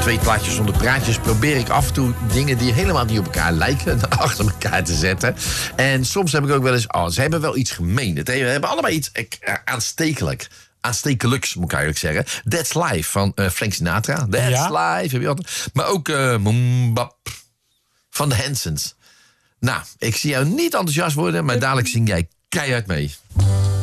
2 plaatjes zonder praatjes probeer ik af en toe dingen die helemaal niet op elkaar lijken achter elkaar te zetten. En soms heb ik ook wel eens, ze hebben wel iets gemeen. Ze hebben allebei iets aanstekelijks, moet ik eigenlijk zeggen. That's Life van Frank Sinatra. That's Life, heb je altijd. Maar ook Bap van de Hansons. Nou, ik zie jou niet enthousiast worden, maar dadelijk zing jij keihard mee.